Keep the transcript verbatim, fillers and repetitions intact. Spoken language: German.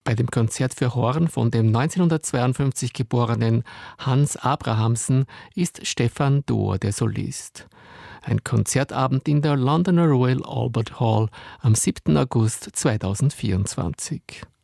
Bei dem Konzert für Horn von dem neunzehnhundertzweiundfünfzig geborenen Hans Abrahamsen ist Stefan Dohr der Solist. Ein Konzertabend in der Londoner Royal Albert Hall am siebten August zweitausendvierundzwanzig.